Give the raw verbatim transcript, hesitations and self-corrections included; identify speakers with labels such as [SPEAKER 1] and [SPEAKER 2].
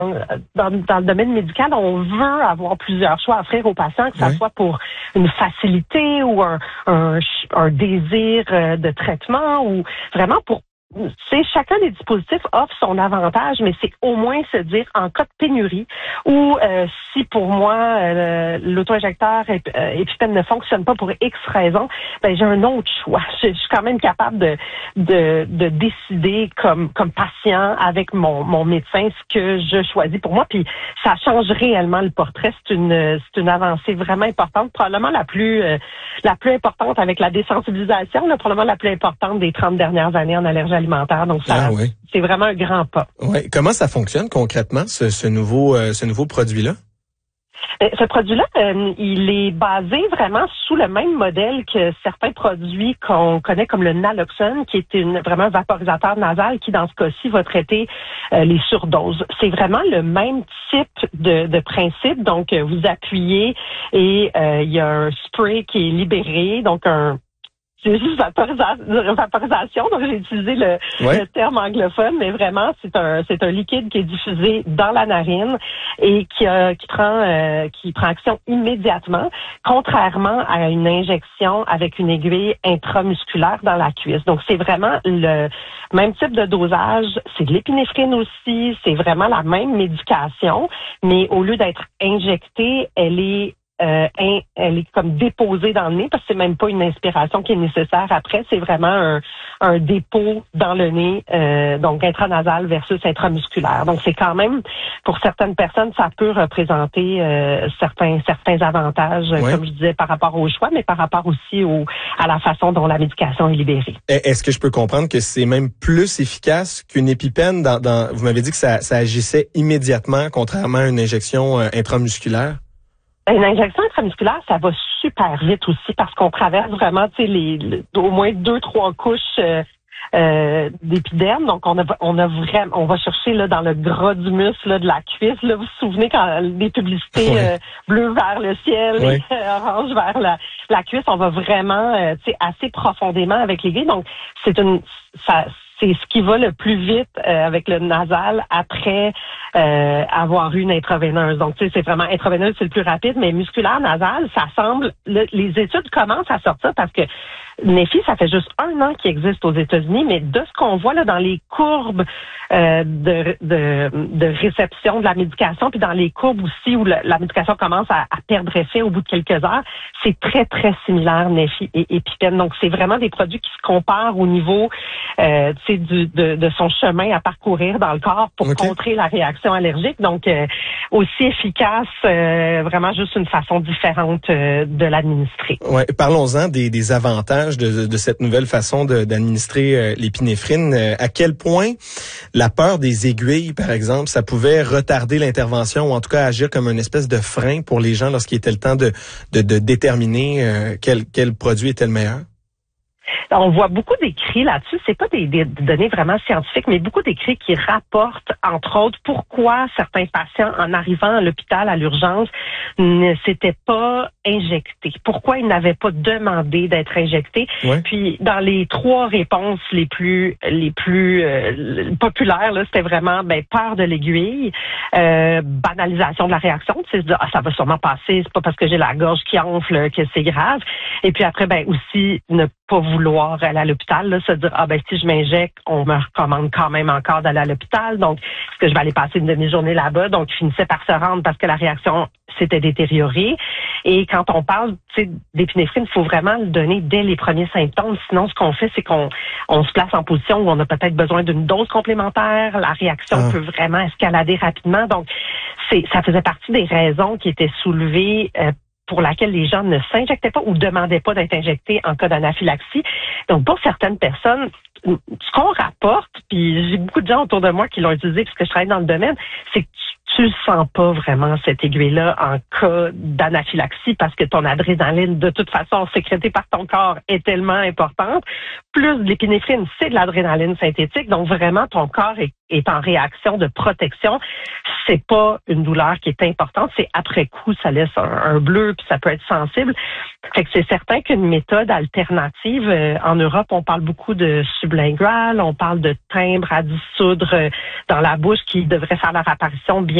[SPEAKER 1] Dans, dans le domaine médical, on veut avoir plusieurs choix à offrir aux patients, que ça
[SPEAKER 2] oui.
[SPEAKER 1] soit pour une facilité ou un, un, un désir de traitement ou vraiment pour c'est chacun des dispositifs offre son avantage, mais c'est au moins se dire en cas de pénurie ou euh, si pour moi euh, l'auto-injecteur ép- euh, EpiPen ne fonctionne pas pour X raisons, ben j'ai un autre choix. Je, je suis quand même capable de de, de décider comme comme patient avec mon mon médecin ce que je choisis pour moi. Puis ça change réellement le portrait. C'est une c'est une avancée vraiment importante, probablement la plus euh, la plus importante avec la désensibilisation, là, probablement la plus importante des trente dernières années en allergie alimentaire. Donc, ça,
[SPEAKER 2] Ah oui.
[SPEAKER 1] c'est vraiment un grand pas.
[SPEAKER 2] Ouais. Comment ça fonctionne concrètement, ce, ce nouveau euh, ce nouveau produit-là?
[SPEAKER 1] Ce produit-là, euh, il est basé vraiment sous le même modèle que certains produits qu'on connaît comme le naloxone, qui est une, vraiment un vaporisateur nasal qui, dans ce cas-ci, va traiter euh, les surdoses. C'est vraiment le même type de, de principe. Donc, euh, vous appuyez et euh, il y a un spray qui est libéré, donc un c'est juste vaporisa- vaporisation, donc j'ai utilisé le,
[SPEAKER 2] ouais.
[SPEAKER 1] le terme anglophone, mais vraiment c'est un c'est un liquide qui est diffusé dans la narine et qui a, qui prend euh, qui prend action immédiatement, contrairement à une injection avec une aiguille intramusculaire dans la cuisse. Donc c'est vraiment le même type de dosage, c'est de l'épinéphrine aussi, c'est vraiment la même médication, mais au lieu d'être injectée, elle est Euh, in, elle est comme déposée dans le nez parce que c'est même pas une inspiration qui est nécessaire après, c'est vraiment un, un dépôt dans le nez, euh, donc intranasal versus intramusculaire. Donc c'est quand même, pour certaines personnes, ça peut représenter euh, certains certains avantages,
[SPEAKER 2] ouais.
[SPEAKER 1] comme je disais, par rapport au choix, mais par rapport aussi au, à la façon dont la médication est libérée.
[SPEAKER 2] Est-ce que je peux comprendre que c'est même plus efficace qu'une EpiPen? Dans, dans, vous m'avez dit que ça, ça agissait immédiatement, contrairement à une injection euh, intramusculaire?
[SPEAKER 1] Une injection intramusculaire, ça va super vite aussi parce qu'on traverse vraiment, tu sais, les, les au moins deux, trois couches euh, euh, d'épiderme. Donc, on a, on a vraiment, on va chercher là dans le gras du muscle là, de la cuisse. Là, vous vous souvenez quand les publicités
[SPEAKER 2] ouais.
[SPEAKER 1] euh, bleu vers le ciel
[SPEAKER 2] ouais.
[SPEAKER 1] et euh, orange vers la, la cuisse, on va vraiment, euh, tu sais, assez profondément avec l'aiguille. Donc, c'est une, ça. C'est ce qui va le plus vite euh, avec le nasal après euh, avoir eu une intraveineuse. Donc, tu sais, c'est vraiment intraveineuse, c'est le plus rapide, mais musculaire nasal, ça semble... Le, les études commencent à sortir parce que Neffy, ça fait juste un an qu'il existe aux États-Unis, mais de ce qu'on voit là dans les courbes euh, de, de, de réception de la médication, puis dans les courbes aussi où le, la médication commence à, à perdre effet au bout de quelques heures, c'est très, très similaire, Neffy et EpiPen. Donc, c'est vraiment des produits qui se comparent au niveau euh, tu sais, du, de, de son chemin à parcourir dans le corps pour
[SPEAKER 2] okay.
[SPEAKER 1] contrer la réaction allergique. Donc, euh, aussi efficace, euh, vraiment juste une façon différente euh, de l'administrer.
[SPEAKER 2] Ouais, parlons-en des, des avantages de, de cette nouvelle façon de, d'administrer euh, l'épinéphrine. Euh, à quel point la peur des aiguilles, par exemple, ça pouvait retarder l'intervention ou en tout cas agir comme une espèce de frein pour les gens lorsqu'il était le temps de, de, de déterminer euh, quel, quel produit était le meilleur?
[SPEAKER 1] On voit beaucoup d'écrits là-dessus. C'est pas des, des données vraiment scientifiques, mais beaucoup d'écrits qui rapportent, entre autres, pourquoi certains patients, en arrivant à l'hôpital à l'urgence, ne s'étaient pas injectés. Pourquoi ils n'avaient pas demandé d'être injectés.
[SPEAKER 2] Ouais.
[SPEAKER 1] Puis, dans les trois réponses les plus les plus euh, populaires, là, c'était vraiment ben, peur de l'aiguille, euh, banalisation de la réaction, tu sais, se dire ah, ça va sûrement passer, c'est pas parce que j'ai la gorge qui enfle que c'est grave. Et puis après, ben aussi ne pas vouloir aller à l'hôpital, là, se dire ah ben si je m'injecte, on me recommande quand même encore d'aller à l'hôpital, donc est-ce que je vais aller passer une demi-journée là-bas, donc je finissais par se rendre parce que la réaction s'était détériorée. Et quand on parle d'épinéphrine, il faut vraiment le donner dès les premiers symptômes, sinon ce qu'on fait, c'est qu'on on se place en position où on a peut-être besoin d'une dose complémentaire, la réaction ah. peut vraiment escalader rapidement, donc c'est ça faisait partie des raisons qui étaient soulevées euh, pour laquelle les gens ne s'injectaient pas ou demandaient pas d'être injectés en cas d'anaphylaxie. Donc, pour certaines personnes, ce qu'on rapporte, puis j'ai beaucoup de gens autour de moi qui l'ont utilisé puisque je travaille dans le domaine, c'est que tu, tu sens pas vraiment cette aiguille-là en cas d'anaphylaxie parce que ton adrénaline, de toute façon, sécrétée par ton corps est tellement importante. Plus de l'épinéphrine, c'est de l'adrénaline synthétique. Donc, vraiment, ton corps est, est en réaction de protection. C'est pas une douleur qui est importante. C'est après coup, ça laisse un, un bleu puis ça peut être sensible. Fait que c'est certain qu'une méthode alternative, euh, en Europe, on parle beaucoup de sublingual, on parle de timbre à dissoudre euh, dans la bouche qui devrait faire leur apparition bien